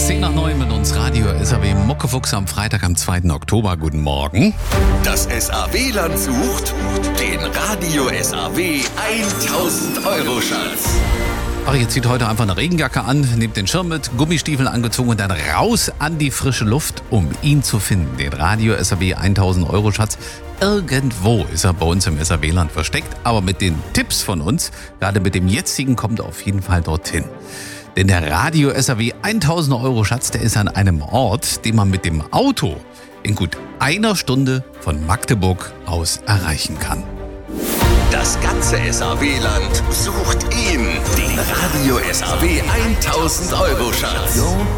10 nach 9 mit uns Radio SAW Muckefuchs am Freitag, am 2. Oktober. Guten Morgen. Das SAW-Land sucht den Radio SAW 1000-Euro-Schatz. Ach, ihr zieht heute einfach eine Regenjacke an, nehmt den Schirm mit, Gummistiefeln angezogen und dann raus an die frische Luft, um ihn zu finden. Den Radio SAW 1000-Euro-Schatz. Irgendwo ist er bei uns im SAW-Land versteckt, aber mit den Tipps von uns, gerade mit dem jetzigen, kommt er auf jeden Fall dorthin. Denn der Radio SAW 1000-Euro-Schatz, der ist an einem Ort, den man mit dem Auto in gut einer Stunde von Magdeburg aus erreichen kann. Das ganze SAW-Land sucht ihn, den Radio SAW 1000-Euro-Schatz.